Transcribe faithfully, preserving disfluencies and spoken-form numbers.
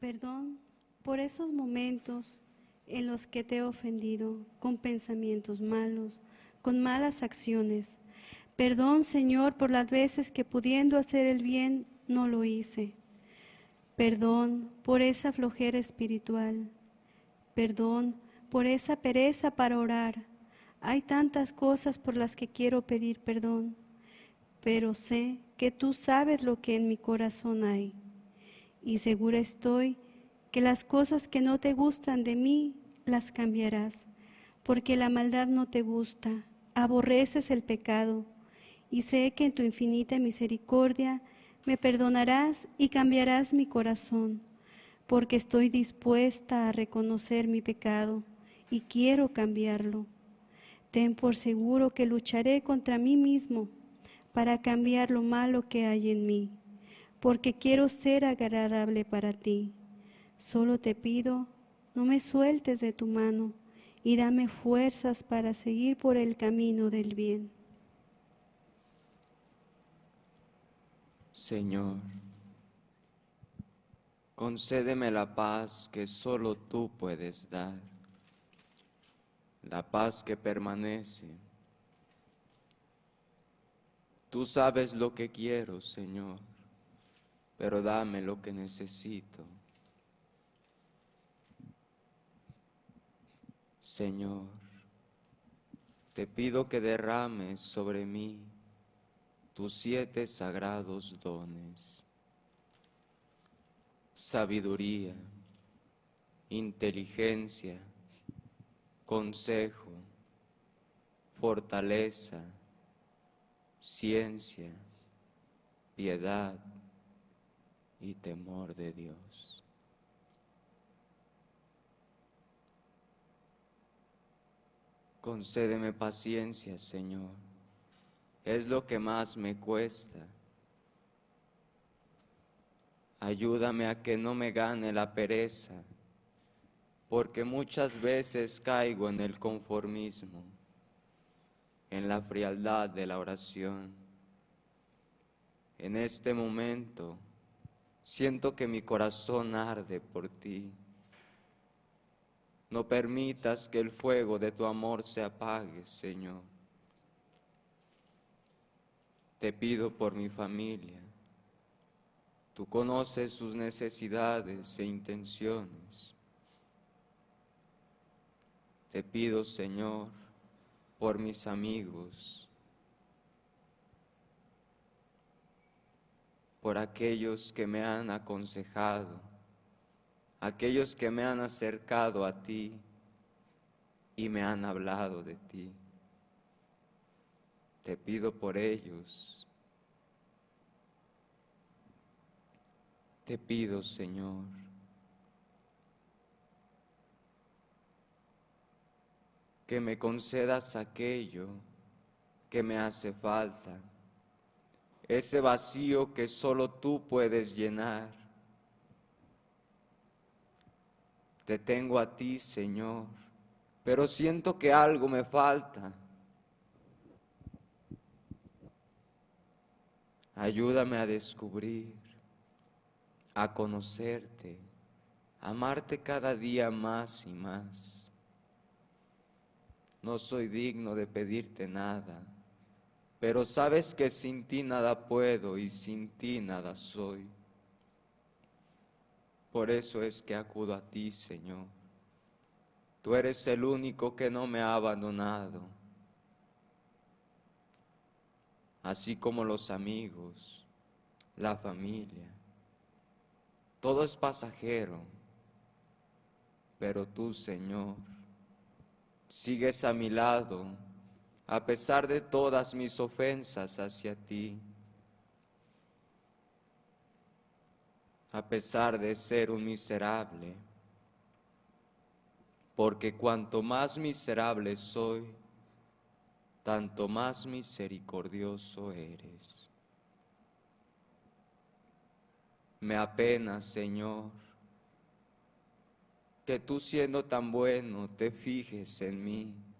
Perdón por esos momentos en los que te he ofendido con pensamientos malos, con malas acciones. Perdón, Señor, por las veces que pudiendo hacer el bien no lo hice. Perdón por esa flojera espiritual. Perdón por esa pereza para orar. Hay tantas cosas por las que quiero pedir perdón, pero sé que tú sabes lo que en mi corazón hay. Y segura estoy que las cosas que no te gustan de mí las cambiarás, porque la maldad no te gusta, aborreces el pecado, y sé que en tu infinita misericordia me perdonarás y cambiarás mi corazón, porque estoy dispuesta a reconocer mi pecado y quiero cambiarlo. Ten por seguro que lucharé contra mí mismo para cambiar lo malo que hay en mí, porque quiero ser agradable para ti. Solo te pido, no me sueltes de tu mano y dame fuerzas para seguir por el camino del bien. Señor, concédeme la paz que solo tú puedes dar, la paz que permanece. Tú sabes lo que quiero, Señor, pero dame lo que necesito. Señor, te pido que derrames sobre mí tus siete sagrados dones: sabiduría, inteligencia, consejo, fortaleza, ciencia, piedad y temor de Dios. Concédeme paciencia, Señor, es lo que más me cuesta. Ayúdame a que no me gane la pereza, porque muchas veces caigo en el conformismo, en la frialdad de la oración. En este momento siento que mi corazón arde por ti. No permitas que el fuego de tu amor se apague, Señor. Te pido por mi familia. Tú conoces sus necesidades e intenciones. Te pido, Señor, por mis amigos, por aquellos que me han aconsejado, aquellos que me han acercado a ti y me han hablado de ti. Te pido por ellos. Te pido, Señor, que me concedas aquello que me hace falta, ese vacío que solo tú puedes llenar. Te tengo a ti, Señor, pero siento que algo me falta. Ayúdame a descubrir, a conocerte, a amarte cada día más y más. No soy digno de pedirte nada, pero sabes que sin ti nada puedo y sin ti nada soy. Por eso es que acudo a ti, Señor. Tú eres el único que no me ha abandonado, así como los amigos, la familia. Todo es pasajero, pero tú, Señor, sigues a mi lado a pesar de todas mis ofensas hacia ti, a pesar de ser un miserable, porque cuanto más miserable soy, tanto más misericordioso eres. Me apena, Señor, que tú siendo tan bueno te fijes en mí,